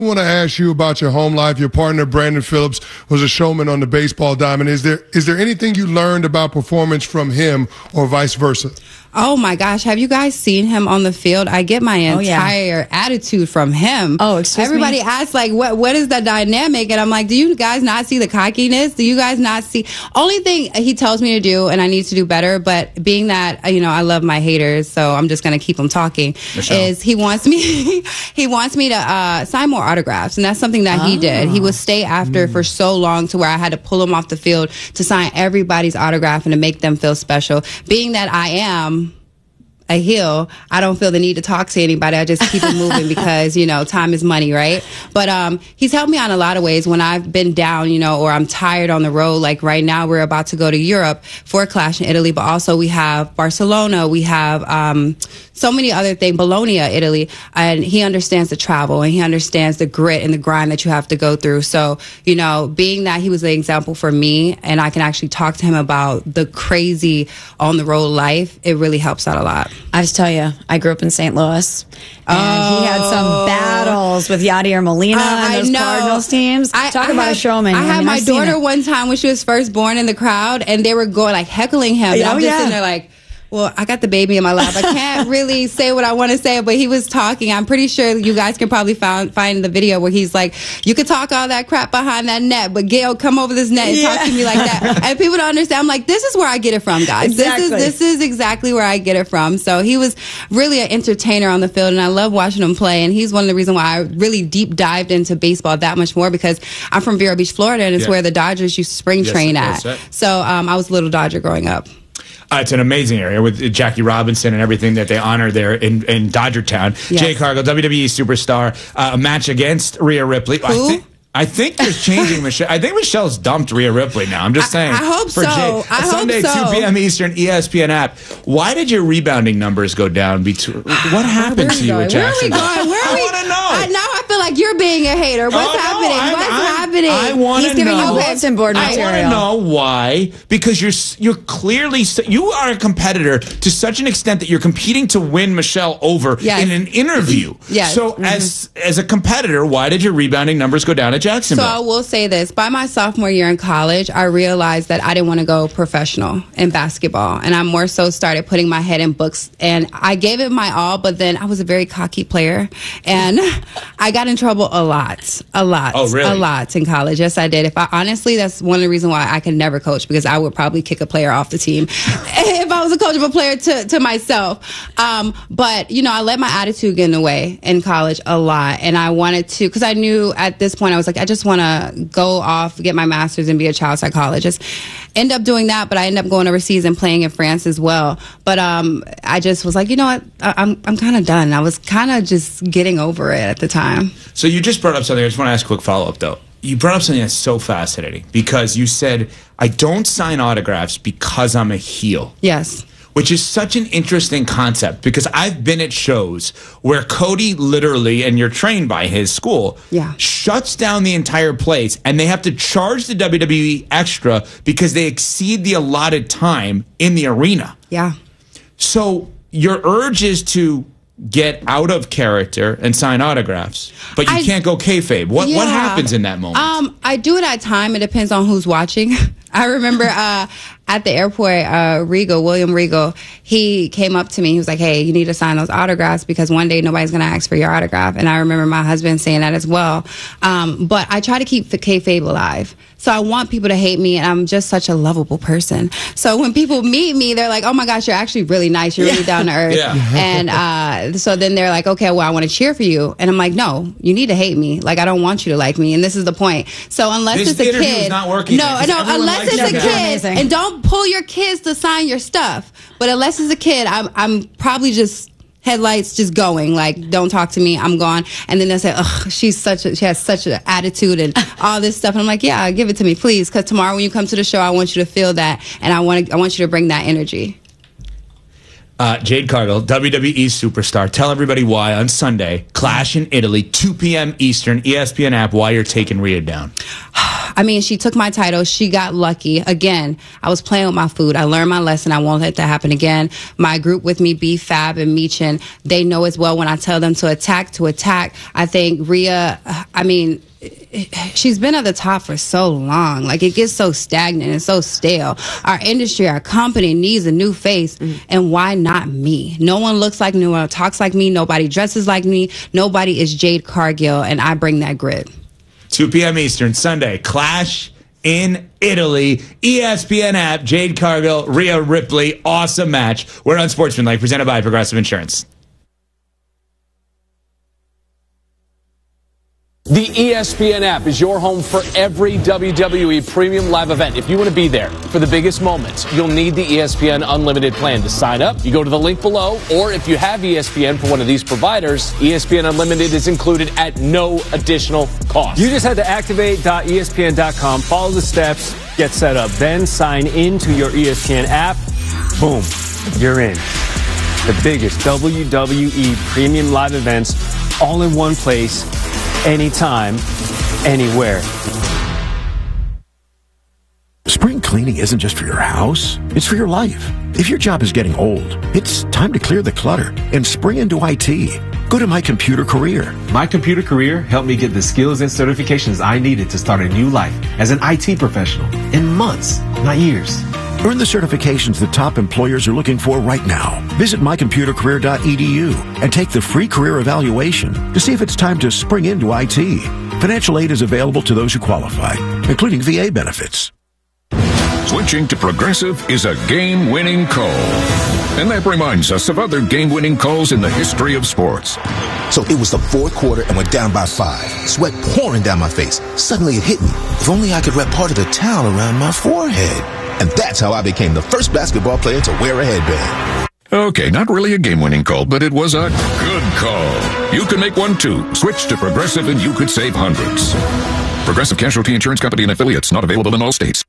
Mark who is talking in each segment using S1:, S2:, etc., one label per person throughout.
S1: I want to ask you about your home life. Your partner, Brandon Phillips, was a showman on the baseball diamond. Is there anything you learned about performance from him or vice versa?
S2: Oh my gosh, have you guys seen him on the field? I get my entire attitude from him.
S3: Oh, excuse
S2: Everybody
S3: me?
S2: asks, like, what is the dynamic? And I'm like, do you guys not see the cockiness? Do you guys not see? Only thing he tells me to do, and I need to do better, but being that, I love my haters, so I'm just going to keep them talking, is he wants me to sign more autographs. And that's something that he did. He would stay after for so long to where I had to pull him off the field to sign everybody's autograph and to make them feel special. Being that I am a heel, I don't feel the need to talk to anybody. I just keep it moving because, time is money, right? But he's helped me out in a lot of ways when I've been down, or I'm tired on the road. Like right now, we're about to go to Europe for a Clash in Italy, but also we have Barcelona. We have so many other things, Bologna, Italy. And he understands the travel and he understands the grit and the grind that you have to go through. So, being that he was the example for me and I can actually talk to him about the crazy on the road life, it really helps out a lot.
S3: I just tell you, I grew up in St. Louis, and he had some battles with Yadier Molina and those Cardinals teams. Talk about a showman.
S2: I had my daughter one time when she was first born in the crowd, and they were going like heckling him. And I'm just sitting there like, well, I got the baby in my lap. I can't really say what I want to say, but he was talking. I'm pretty sure you guys can probably find the video where he's like, you could talk all that crap behind that net, but Gail, come over this net and talk to me like that. And people don't understand. I'm like, this is where I get it from, guys.
S3: Exactly.
S2: This is exactly where I get it from. So he was really an entertainer on the field, and I love watching him play. And he's one of the reasons why I really deep dived into baseball that much more, because I'm from Vero Beach, Florida, and it's where the Dodgers used to spring train at. So I was a little Dodger growing up.
S4: It's an amazing area with Jackie Robinson and everything that they honor there in Dodgertown. Yes. Jade Cargill, WWE superstar, a match against Rhea Ripley.
S2: Who?
S4: I think they're changing Michelle. I think Michelle's dumped Rhea Ripley now. I'm just saying.
S2: I hope so.
S4: Sunday, 2 p.m. Eastern, ESPN app. Why did your rebounding numbers go down? What happened to you at Jacksonville?
S2: Where are we going?
S4: I want to know.
S2: Now I feel like you're being a hater. What's happening? What's happening?
S4: I want to know.
S3: He's giving you bulletin board material.
S4: I want to know why. Because you're clearly you are a competitor to such an extent that you're competing to win Michelle over in an interview.
S2: Yes.
S4: So as a competitor, why did your rebounding numbers go down at Jacksonville?
S2: So I will say this. By my sophomore year in college, I realized that I didn't want to go professional in basketball. And I more so started putting my head in books. And I gave it my all, but then I was a very cocky player. And I got in trouble a lot.
S4: Oh, really?
S2: A lot in college. Yes, I did. Honestly, that's one of the reasons why I could never coach, because I would probably kick a player off the team if I was a coach of a player to myself. But, I let my attitude get in the way in college a lot. And I wanted to, because I knew at this point, I was like, I just want to go off, get my master's, and be a child psychologist. End up doing that, but I ended up going overseas and playing in France as well. But I just was like, you know what? I'm kind of done. I was kind of just getting over it at the time.
S4: So you just brought up something. I just want to ask a quick follow-up, though. You brought up something that's so fascinating, because you said, I don't sign autographs because I'm a heel.
S2: Yes.
S4: Which is such an interesting concept, because I've been at shows where Cody literally, and you're trained by his school, shuts down the entire place, and they have to charge the WWE extra because they exceed the allotted time in the arena.
S2: Yeah.
S4: So your urge is to get out of character and sign autographs, but you can't go kayfabe. What happens in that moment?
S2: I do it at time. It depends on who's watching. I remember at the airport, William Regal, he came up to me. He was like, hey, you need to sign those autographs because one day nobody's going to ask for your autograph. And I remember my husband saying that as well. But I try to keep the kayfabe alive. So I want people to hate me, and I'm just such a lovable person. So when people meet me, they're like, oh my gosh, you're actually really nice. You're really down to earth. And so then they're like, okay, well, I want to cheer for you. And I'm like, no, you need to hate me. Like, I don't want you to like me. And this is the point. So unless
S4: this
S2: it's a kid.
S4: Is not working
S2: unless it's a kid. And don't pull your kids to sign your stuff. But unless it's a kid, I'm probably just headlights just going, like, don't talk to me, I'm gone. And then they'll say, ugh, she has such an attitude and all this stuff. And I'm like, yeah, give it to me, please. Because tomorrow when you come to the show, I want you to feel that. And I want you to bring that energy.
S4: Jade Cargill, WWE superstar. Tell everybody why on Sunday, Clash in Italy, 2 p.m. Eastern, ESPN app, why you're taking Rhea down.
S2: I I mean, she took my title. She got lucky. Again, I was playing with my food. I learned my lesson. I won't let that happen again. My group with me, B, Fab, and Meechin, they know as well when I tell them to attack. I think Rhea, I mean, she's been at the top for so long. Like, it gets so stagnant and so stale. Our industry, our company needs a new face. And why not me? No one looks like me, no one talks like me, nobody dresses like me, nobody is Jade Cargill, and I bring that grit.
S4: 2 p.m. Eastern, Sunday, Clash in Italy. ESPN app, Jade Cargill, Rhea Ripley. Awesome match. We're on Sportsmanlike, presented by Progressive Insurance.
S5: The ESPN app is your home for every WWE premium live event. If you want to be there for the biggest moments, you'll need the ESPN Unlimited plan. To sign up, you go to the link below, or if you have ESPN for one of these providers, ESPN Unlimited is included at no additional cost. You just had to activate.espn.com, follow the steps, get set up, then sign into your ESPN app. Boom, you're in. The biggest WWE premium live events all in one place, anytime, anywhere.
S6: Spring cleaning isn't just for your house, it's for your life. If your job is getting old, it's time to clear the clutter and spring into IT. Go to My Computer Career.
S7: My Computer Career helped me get the skills and certifications I needed to start a new life as an IT professional in months, not years.
S6: Earn the certifications that top employers are looking for right now. Visit mycomputercareer.edu and take the free career evaluation to see if it's time to spring into IT. Financial aid is available to those who qualify, including VA benefits.
S8: Switching to Progressive is a game-winning call. And that reminds us of other game-winning calls in the history of sports.
S9: So it was the fourth quarter and we're down by 5. Sweat pouring down my face. Suddenly it hit me. If only I could wrap part of the towel around my forehead. And that's how I became the first basketball player to wear a headband.
S8: Okay, not really a game-winning call, but it was a good call. You can make one too. Switch to Progressive and you could save hundreds. Progressive Casualty Insurance Company and affiliates, not available in all states.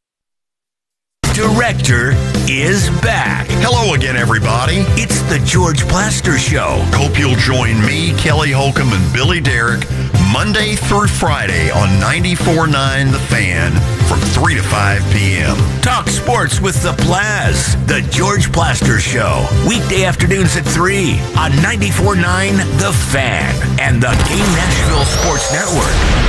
S10: Director is back.
S11: Hello again, everybody.
S10: It's the George Plaster Show.
S11: Hope you'll join me, Kelly Holcomb, and Billy Derrick Monday through Friday on 94.9 The Fan from 3 to 5 p.m.
S10: Talk sports with the Plaz. The George Plaster Show. Weekday afternoons at 3 on 94.9 The Fan and the Game Nashville Sports Network.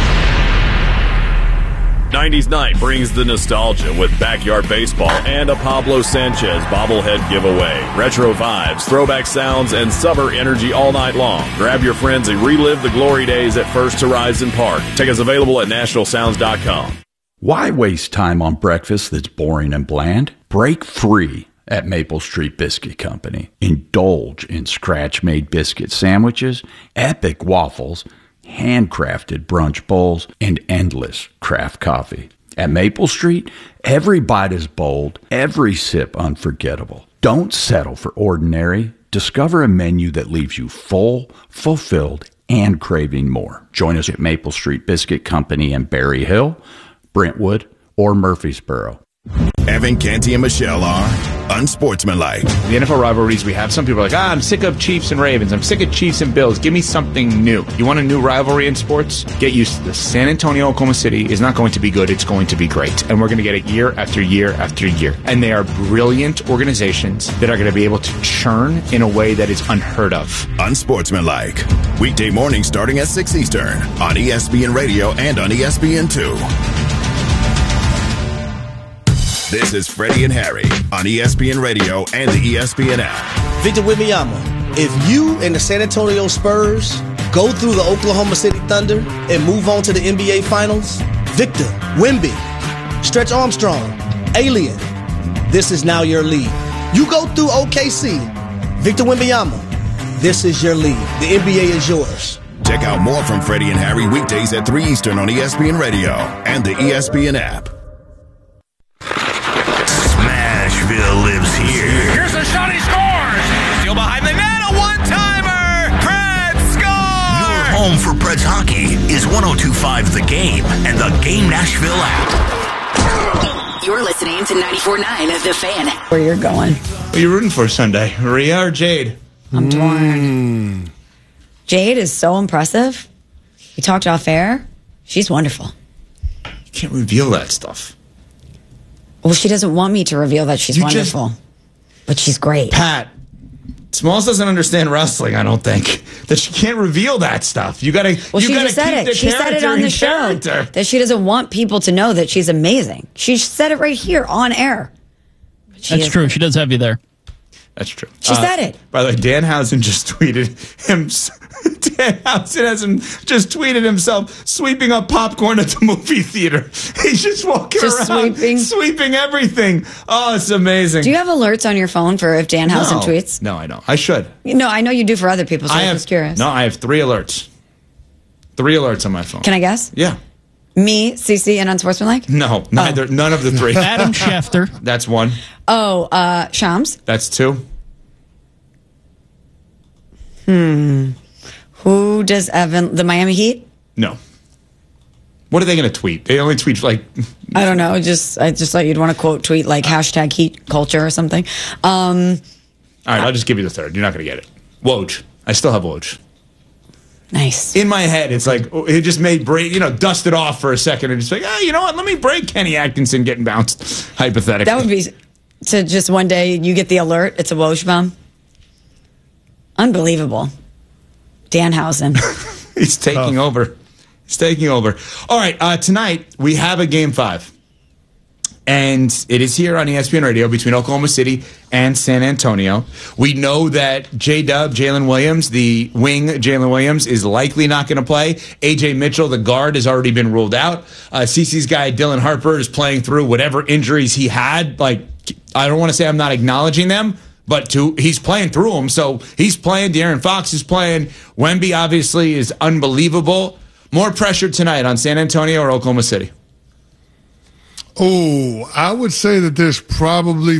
S12: 90s Night brings the nostalgia with backyard baseball and a Pablo Sanchez bobblehead giveaway. Retro vibes, throwback sounds, and summer energy all night long. Grab your friends and relive the glory days at First Horizon Park. Tickets available at nationalsounds.com.
S13: Why waste time on breakfast that's boring and bland? Break free at Maple Street Biscuit Company. Indulge in scratch-made biscuit sandwiches, epic waffles, handcrafted brunch bowls, and endless craft coffee. At Maple Street, every bite is bold, every sip unforgettable. Don't settle for ordinary. Discover a menu that leaves you full, fulfilled, and craving more. Join us at Maple Street Biscuit Company in Berry Hill, Brentwood, or Murfreesboro.
S11: Evan, Canty, and Michelle are unsportsmanlike.
S4: The NFL rivalries we have, some people are like, I'm sick of Chiefs and Ravens. I'm sick of Chiefs and Bills. Give me something new. You want a new rivalry in sports? Get used to this. San Antonio, Oklahoma City is not going to be good. It's going to be great. And we're going to get it year after year after year. And they are brilliant organizations that are going to be able to churn in a way that is unheard of.
S11: Unsportsmanlike. Weekday mornings starting at 6 Eastern on ESPN Radio and on ESPN2. This is Freddie and Harry on ESPN Radio and the ESPN app.
S14: Victor Wembanyama, if you and the San Antonio Spurs go through the Oklahoma City Thunder and move on to the NBA Finals, Victor, Wemby, Stretch Armstrong, Alien, this is now your league. You go through OKC, Victor Wembanyama, this is your league. The NBA is yours.
S11: Check out more from Freddie and Harry weekdays at 3 Eastern on ESPN Radio and the ESPN app.
S10: Smashville lives here.
S15: Here's a shot, he scores! Still behind the net, a one-timer! Preds score!
S10: Your home for Preds hockey is 102.5 The Game and the Game Nashville app.
S16: You're listening to 94.9 The Fan.
S3: Where you're going.
S4: Who are you rooting for Sunday, Rhea or Jade?
S3: I'm torn. Jade is so impressive. We talked off air. She's wonderful.
S4: can't reveal that stuff.
S3: Well, she doesn't want me to reveal that she's wonderful. But she's great.
S4: Pat, Smalls doesn't understand wrestling, I don't think. That she can't reveal that stuff. You gotta
S3: Well,
S4: you
S3: she
S4: gotta
S3: just said
S4: keep
S3: it. She said it on the show that she doesn't want people to know that she's amazing. She said it right here on air.
S17: That's true. She does have you there.
S4: That's true.
S3: She said it.
S4: By the way, Danhausen just tweeted him. Danhausen just tweeted himself sweeping up popcorn at the movie theater. He's just walking around, sweeping everything. Oh, it's amazing.
S3: Do you have alerts on your phone for if Danhausen tweets?
S4: No, I don't. I should.
S3: No, I know you do for other people, so I'm just curious.
S4: No, I have 3 alerts. 3 alerts on my phone.
S3: Can I guess?
S4: Yeah.
S3: Me, CC, and Unsportsmanlike?
S4: No, neither. None of the 3.
S17: Adam Schefter.
S4: That's 1.
S3: Oh, Shams?
S4: That's 2.
S3: Who does Evan? The Miami Heat?
S4: No. What are they going to tweet? They only tweet like...
S3: I don't know. I just thought you'd want to quote tweet like hashtag heat culture or something. All
S4: right, I'll just give you the 3rd. You're not going to get it. Woj. I still have Woj.
S3: Nice.
S4: In my head, it's like, it just made dust it off for a second and just like, you know what? Let me break Kenny Atkinson getting bounced, hypothetically.
S3: That would be to just one day you get the alert. It's a Woj bomb. Unbelievable. Danhausen.
S4: He's taking over. He's taking over. All right, tonight we have a Game 5. And it is here on ESPN Radio between Oklahoma City and San Antonio. We know that Jalen Williams, the wing Jalen Williams, is likely not going to play. A.J. Mitchell, the guard, has already been ruled out. CC's guy, Dylan Harper, is playing through whatever injuries he had. Like, I don't want to say I'm not acknowledging them, but he's playing through them. So he's playing. De'Aaron Fox is playing. Wemby, obviously, is unbelievable. More pressure tonight on San Antonio or Oklahoma City?
S1: Oh, I would say that there's probably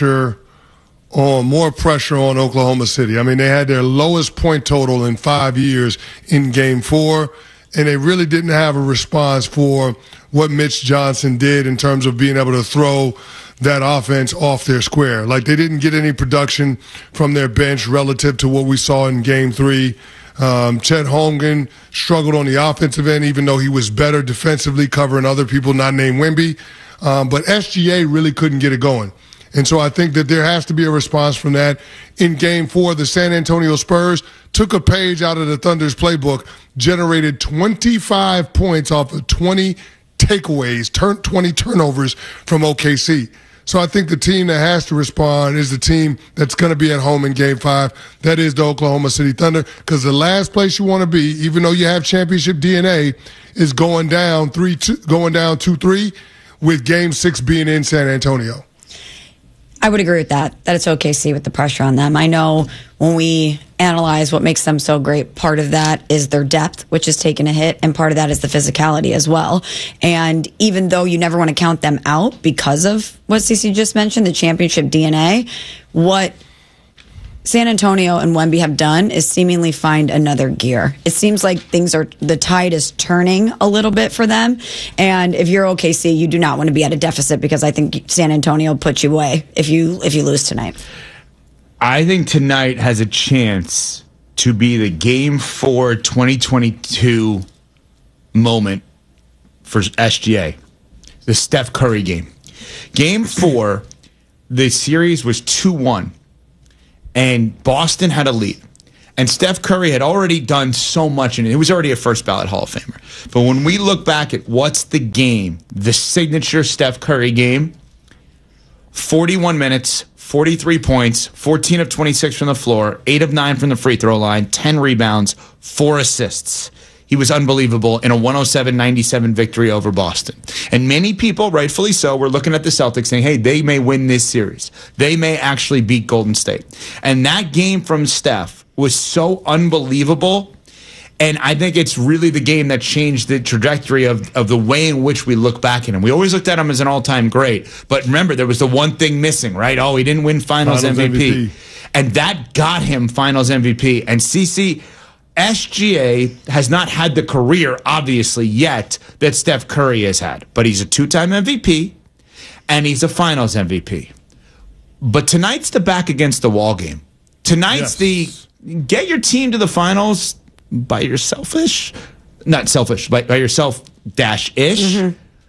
S1: more pressure on Oklahoma City. I mean, they had their lowest point total in 5 years in Game 4, and they really didn't have a response for what Mitch Johnson did in terms of being able to throw that offense off their square. Like, they didn't get any production from their bench relative to what we saw in Game 3. Chet Holmgren struggled on the offensive end, even though he was better defensively covering other people not named Wemby. But SGA really couldn't get it going. And so I think that there has to be a response from that. In Game 4, the San Antonio Spurs took a page out of the Thunder's playbook, generated 25 points off of 20 takeaways, 20 turnovers from OKC. So I think the team that has to respond is the team that's going to be at home in Game 5. That is the Oklahoma City Thunder, because the last place you want to be, even though you have championship DNA, is going down 2-3 with Game 6 being in San Antonio.
S3: I would agree with that it's OKC with the pressure on them. I know when we analyze what makes them so great, part of that is their depth, which is taking a hit, and part of that is the physicality as well. And even though you never want to count them out because of what CC just mentioned, the championship DNA, what San Antonio and Wemby have done is seemingly find another gear. It seems like the tide is turning a little bit for them. And if you're OKC, you do not want to be at a deficit, because I think San Antonio puts you away if you lose tonight.
S4: I think tonight has a chance to be the Game 4 2022 moment for SGA, the Steph Curry game. Game 4, the series was 2-1. And Boston had a lead. And Steph Curry had already done so much in it. He was already a first ballot Hall of Famer. But when we look back at what's the game, the signature Steph Curry game, 41 minutes, 43 points, 14 of 26 from the floor, 8 of 9 from the free throw line, 10 rebounds, 4 assists. He was unbelievable in a 107-97 victory over Boston. And many people, rightfully so, were looking at the Celtics saying, hey, they may win this series. They may actually beat Golden State. And that game from Steph was so unbelievable. And I think it's really the game that changed the trajectory of the way in which we look back at him. We always looked at him as an all-time great. But remember, there was the one thing missing, right? Oh, he didn't win Finals MVP. And that got him Finals MVP. And CC... SGA has not had the career, obviously, yet that Steph Curry has had. But he's a 2-time MVP, and he's a Finals MVP. But tonight's the back against the wall game. Tonight's the get your team to the Finals by yourself-ish. Not selfish, but by yourself-ish.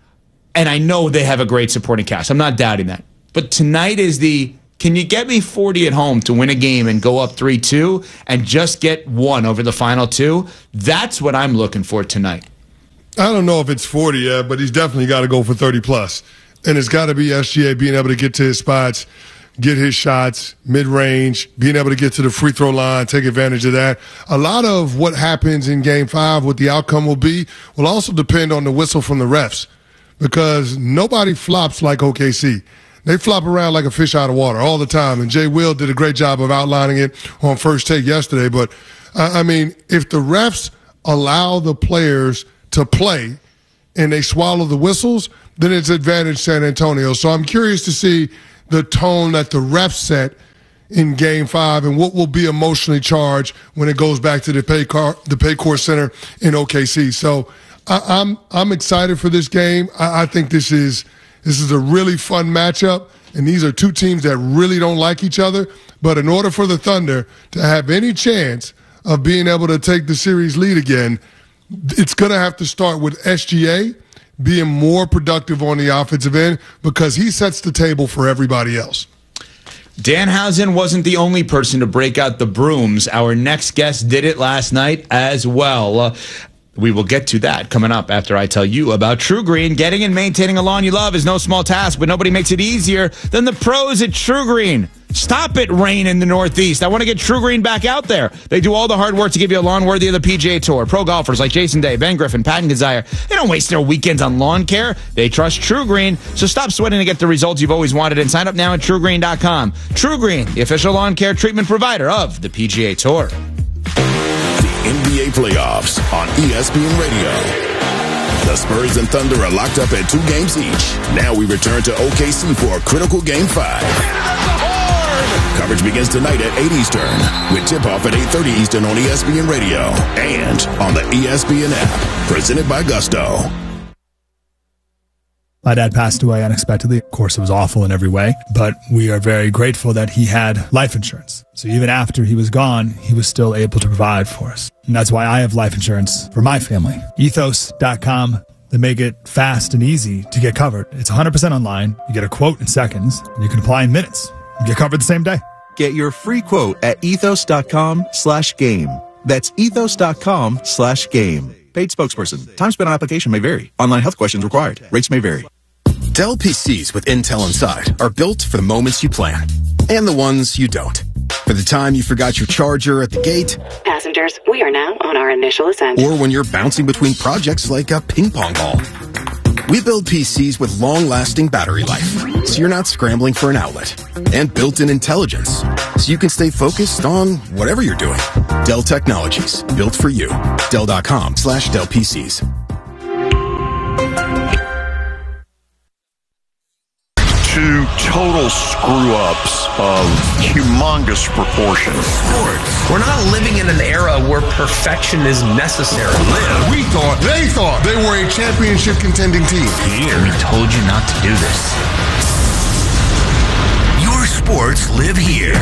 S4: And I know they have a great supporting cast. I'm not doubting that. But tonight is can you get me 40 at home to win a game and go up 3-2 and just get one over the final two? That's what I'm looking for tonight.
S1: I don't know if it's 40 yet, but he's definitely got to go for 30+. And it's got to be SGA being able to get to his spots, get his shots, mid-range, being able to get to the free throw line, take advantage of that. A lot of what happens in Game 5, what the outcome will be, will also depend on the whistle from the refs, because nobody flops like OKC. They flop around like a fish out of water all the time, and Jay Will did a great job of outlining it on First Take yesterday. But, I mean, if the refs allow the players to play and they swallow the whistles, then it's advantage San Antonio. So I'm curious to see the tone that the refs set in Game 5 and what will be emotionally charged when it goes back to the Paycor Center in OKC. So I'm excited for this game. I think this is a really fun matchup, and these are two teams that really don't like each other. But in order for the Thunder to have any chance of being able to take the series lead again, it's going to have to start with SGA being more productive on the offensive end, because he sets the table for everybody else.
S4: Danhausen wasn't the only person to break out the brooms. Our next guest did it last night as well. We will get to that coming up after I tell you about True Green. Getting and maintaining a lawn you love is no small task, but nobody makes it easier than the pros at True Green. Stop it, rain in the Northeast. I want to get True Green back out there. They do all the hard work to give you a lawn worthy of the PGA Tour. Pro golfers like Jason Day, Ben Griffin, Patton Kazire, they don't waste their weekends on lawn care. They trust True Green, so stop sweating to get the results you've always wanted and sign up now at TrueGreen.com. True Green, the official lawn care treatment provider of the PGA Tour.
S9: NBA playoffs on ESPN Radio. The Spurs and Thunder are locked up at 2 games each. Now we return to OKC for a critical Game 5. Coverage begins tonight at 8 Eastern with tip-off at 8:30 Eastern on ESPN Radio and on the ESPN app. Presented by Gusto.
S18: My dad passed away unexpectedly. Of course, it was awful in every way, but we are very grateful that he had life insurance. So even after he was gone, he was still able to provide for us. And that's why I have life insurance for my family. Ethos.com. They make it fast and easy to get covered. It's 100% online. You get a quote in seconds, and you can apply in minutes. You get covered the same day.
S19: Get your free quote at ethos.com/game. That's ethos.com/game. Paid spokesperson. Time spent on application may vary. Online health questions required. Rates may vary.
S20: Dell PCs with Intel inside are built for the moments you plan and the ones you don't. For the time you forgot your charger at the gate.
S16: Passengers, we are now on our initial ascent.
S20: Or when you're bouncing between projects like a ping pong ball. We build PCs with long-lasting battery life, so you're not scrambling for an outlet. And built-in intelligence, so you can stay focused on whatever you're doing. Dell Technologies, built for you. Dell.com/Dell PCs.
S11: Two total screw-ups of humongous proportions.
S21: Sports. We're not living in an era where perfection is necessary.
S1: They thought they were a championship contending team.
S10: Here, we told you not to do this. Your sports live here.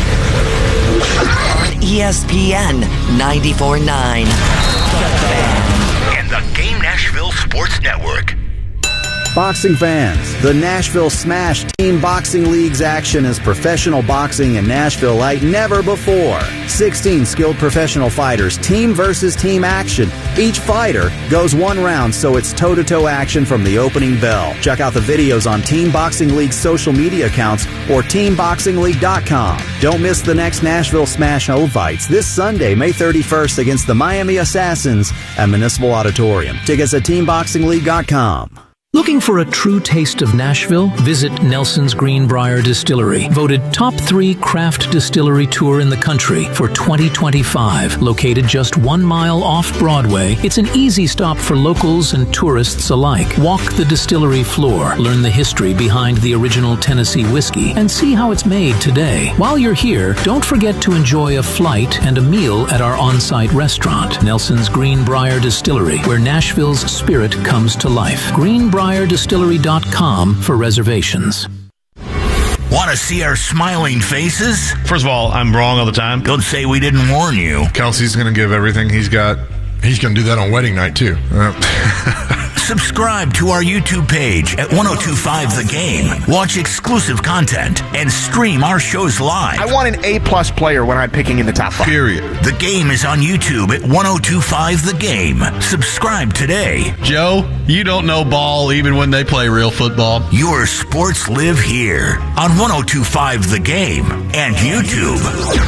S22: On ESPN 94.9. The Fan.
S10: And the Game Nashville Sports Network.
S23: Boxing fans, the Nashville Smash Team Boxing League's action is professional boxing in Nashville like never before. 16 skilled professional fighters, team versus team action. Each fighter goes one round, so it's toe-to-toe action from the opening bell. Check out the videos on Team Boxing League's social media accounts or TeamBoxingLeague.com. Don't miss the next Nashville Smash O fights this Sunday, May 31st against the Miami Assassins at Municipal Auditorium. Tickets at TeamBoxingLeague.com.
S24: Looking for a true taste of Nashville? Visit Nelson's Greenbrier Distillery, voted top 3 craft distillery tour in the country for 2025. Located just 1 mile off Broadway, it's an easy stop for locals and tourists alike. Walk the distillery floor, learn the history behind the original Tennessee whiskey, and see how it's made today. While you're here, don't forget to enjoy a flight and a meal at our on-site restaurant, Nelson's Greenbrier Distillery, where Nashville's spirit comes to life. GreenbrierDistillery.com for reservations.
S10: Want to see our smiling faces?
S25: First of all, I'm wrong all the time.
S10: Don't say we didn't warn you.
S25: Kelsey's going to give everything he's got. He's going to do that on wedding night, too.
S10: Subscribe to our YouTube page at 1025 The Game. Watch exclusive content and stream our shows live.
S2: I want an A-plus player when I'm picking in the top 5.
S10: Period. The Game is on YouTube at 1025 The Game. Subscribe today.
S5: Joe, you don't know ball even when they play real football.
S10: Your sports live here on 1025 The Game and YouTube.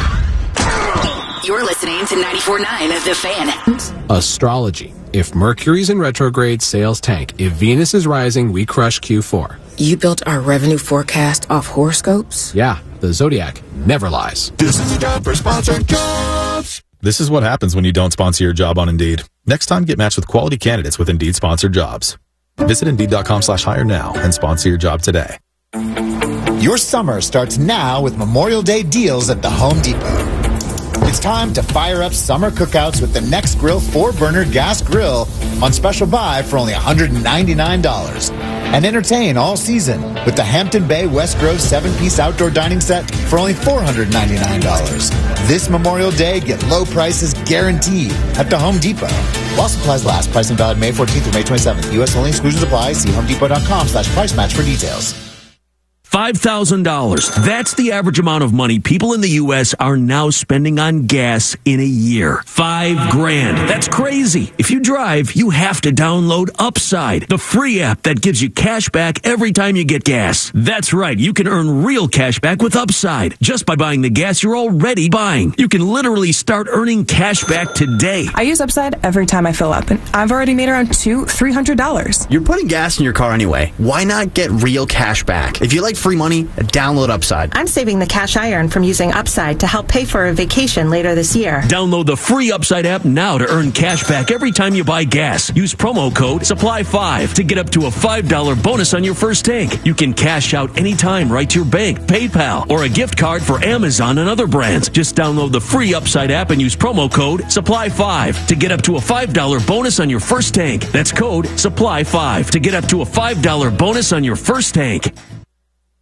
S6: You're listening to 94.9 The Fan.
S7: Astrology. If Mercury's in retrograde, sales tank. If Venus is rising, we crush Q4.
S8: You built our revenue forecast off horoscopes?
S7: Yeah, the Zodiac never lies.
S26: This is a job for sponsored jobs. This is what happens when you don't sponsor your job on Indeed. Next time, get matched with quality candidates with Indeed sponsored jobs. Visit Indeed.com/hire now and sponsor your job today.
S27: Your summer starts now with Memorial Day deals at the Home Depot. It's time to fire up summer cookouts with the Next Grill 4-burner gas grill on special buy for only $199. And entertain all season with the Hampton Bay West Grove 7-piece outdoor dining set for only $499. This Memorial Day, get low prices guaranteed at the Home Depot. While supplies last, pricing valid May 14th through May 27th. U.S. only, exclusions apply. See homedepot.com/price match for details.
S28: $5,000. That's the average amount of money people in the U.S. are now spending on gas in a year. $5,000. That's crazy. If you drive, you have to download Upside, the free app that gives you cash back every time you get gas. That's right. You can earn real cash back with Upside just by buying the gas you're already buying. You can literally start earning cash back today.
S29: I use Upside every time I fill up, and I've already made around $300.
S30: You're putting gas in your car anyway. Why not get real cash back? If you like free money, download Upside.
S31: I'm saving the cash I earn from using Upside to help pay for a vacation later this year.
S28: Download the free Upside app now to earn cash back every time you buy gas. Use promo code SUPPLY5 to get up to a $5 bonus on your first tank. You can cash out anytime right to your bank, PayPal, or a gift card for Amazon and other brands. Just download the free Upside app and use promo code SUPPLY5 to get up to a $5 bonus on your first tank. That's code SUPPLY5 to get up to a $5 bonus on your first tank.